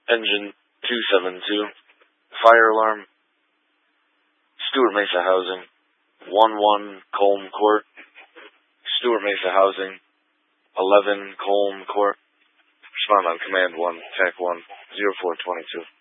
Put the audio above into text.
Engine 272. Fire alarm. Stuart Mesa Housing. 11 Colm Court. Stuart Mesa Housing. 11 Colm Court. Respond on command 1, TAC 1, 0422.